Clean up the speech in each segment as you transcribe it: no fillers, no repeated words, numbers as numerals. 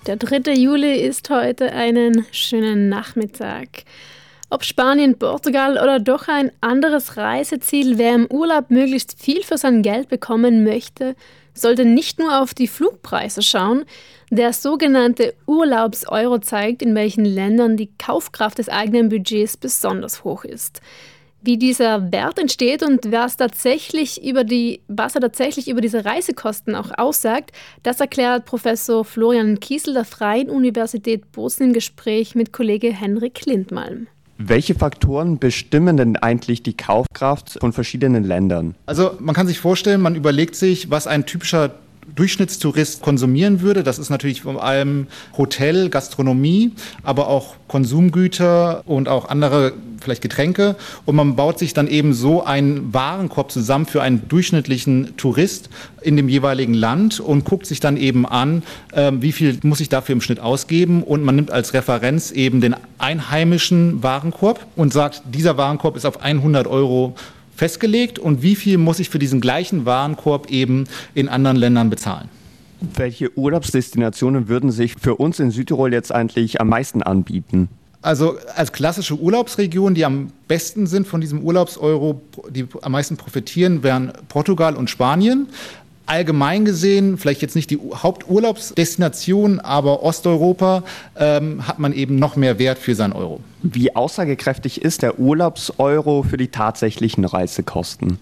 Der 3. Juli ist heute einen schönen Nachmittag. Ob Spanien, Portugal oder doch ein anderes Reiseziel, wer im Urlaub möglichst viel für sein Geld bekommen möchte, sollte nicht nur auf die Flugpreise schauen. Der sogenannte Urlaubs-Euro zeigt, in welchen Ländern die Kaufkraft des eigenen Budgets besonders hoch ist. Wie dieser Wert entsteht und was er tatsächlich über diese Reisekosten auch aussagt, das erklärt Professor Florian Kiesel der Freien Universität Bozen im Gespräch mit Kollege Henrik Lindmalm. Welche Faktoren bestimmen denn eigentlich die Kaufkraft von verschiedenen Ländern? Also man kann sich vorstellen, man überlegt sich, was ein typischer Durchschnittstourist konsumieren würde. Das ist natürlich vor allem Hotel, Gastronomie, aber auch Konsumgüter und auch andere vielleicht Getränke. Und man baut sich dann eben so einen Warenkorb zusammen für einen durchschnittlichen Tourist in dem jeweiligen Land und guckt sich dann eben an, wie viel muss ich dafür im Schnitt ausgeben. Und man nimmt als Referenz eben den einheimischen Warenkorb und sagt, dieser Warenkorb ist auf 100 Euro festgelegt und wie viel muss ich für diesen gleichen Warenkorb eben in anderen Ländern bezahlen. Welche Urlaubsdestinationen würden sich für uns in Südtirol jetzt eigentlich am meisten anbieten? Also als klassische Urlaubsregion, die am besten sind von diesem Urlaubseuro, die am meisten profitieren, wären Portugal und Spanien. Allgemein gesehen, vielleicht jetzt nicht die Haupturlaubsdestination, aber Osteuropa hat man eben noch mehr Wert für seinen Euro. Wie aussagekräftig ist der Urlaubseuro für die tatsächlichen Reisekosten?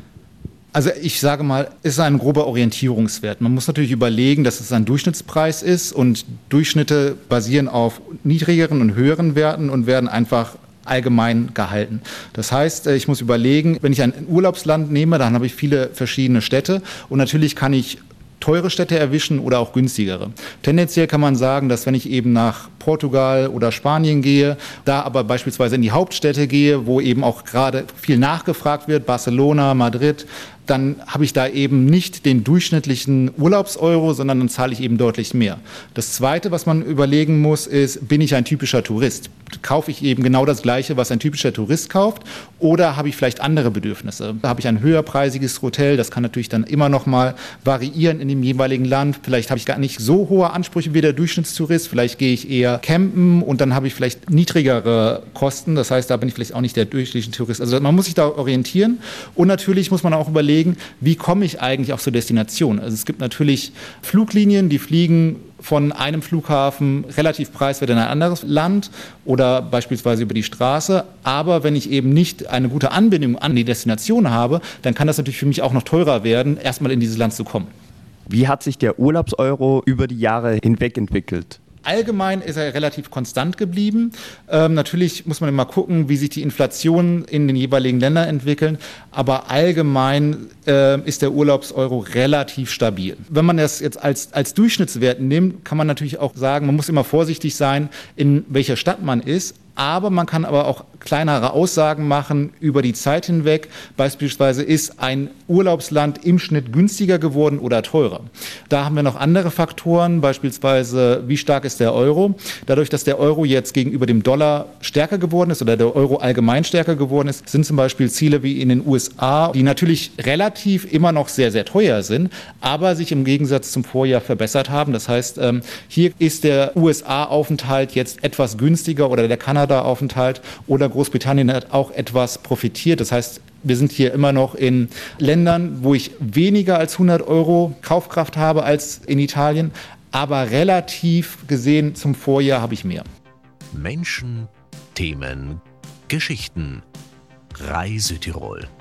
Also ich sage mal, es ist ein grober Orientierungswert. Man muss natürlich überlegen, dass es ein Durchschnittspreis ist und Durchschnitte basieren auf niedrigeren und höheren Werten und werden einfach allgemein gehalten. Das heißt, ich muss überlegen, wenn ich ein Urlaubsland nehme, dann habe ich viele verschiedene Städte und natürlich kann ich teure Städte erwischen oder auch günstigere. Tendenziell kann man sagen, dass wenn ich eben nach Portugal oder Spanien gehe, da aber beispielsweise in die Hauptstädte gehe, wo eben auch gerade viel nachgefragt wird, Barcelona, Madrid, dann habe ich da eben nicht den durchschnittlichen Urlaubseuro, sondern dann zahle ich eben deutlich mehr. Das Zweite, was man überlegen muss, ist, bin ich ein typischer Tourist? Kaufe ich eben genau das Gleiche, was ein typischer Tourist kauft? Oder habe ich vielleicht andere Bedürfnisse? Habe ich ein höherpreisiges Hotel? Das kann natürlich dann immer noch mal variieren in dem jeweiligen Land. Vielleicht habe ich gar nicht so hohe Ansprüche wie der Durchschnittstourist. Vielleicht gehe ich eher campen und dann habe ich vielleicht niedrigere Kosten. Das heißt, da bin ich vielleicht auch nicht der durchschnittliche Tourist. Also man muss sich da orientieren. Und natürlich muss man auch überlegen, wie komme ich eigentlich auf so Destinationen? Also es gibt natürlich Fluglinien, die fliegen von einem Flughafen relativ preiswert in ein anderes Land oder beispielsweise über die Straße. Aber wenn ich eben nicht eine gute Anbindung an die Destination habe, dann kann das natürlich für mich auch noch teurer werden, erstmal in dieses Land zu kommen. Wie hat sich der Urlaubseuro über die Jahre hinweg entwickelt? Allgemein ist er relativ konstant geblieben. Natürlich muss man immer gucken, wie sich die Inflation in den jeweiligen Ländern entwickeln. Aber allgemein ist der Urlaubseuro relativ stabil. Wenn man das jetzt als Durchschnittswert nimmt, kann man natürlich auch sagen, man muss immer vorsichtig sein, in welcher Stadt man ist. Aber man kann aber auch kleinere Aussagen machen über die Zeit hinweg. Beispielsweise ist ein Urlaubsland im Schnitt günstiger geworden oder teurer. Da haben wir noch andere Faktoren, beispielsweise wie stark ist der Euro. Dadurch, dass der Euro jetzt gegenüber dem Dollar stärker geworden ist oder der Euro allgemein stärker geworden ist, sind zum Beispiel Ziele wie in den USA, die natürlich relativ immer noch sehr, sehr teuer sind, aber sich im Gegensatz zum Vorjahr verbessert haben. Das heißt, hier ist der USA-Aufenthalt jetzt etwas günstiger oder der Kanada-Aufenthalt oder Großbritannien hat auch etwas profitiert. Das heißt, wir sind hier immer noch in Ländern, wo ich weniger als 100 Euro Kaufkraft habe als in Italien, aber relativ gesehen zum Vorjahr habe ich mehr. Menschen, Themen, Geschichten. Reise Tirol.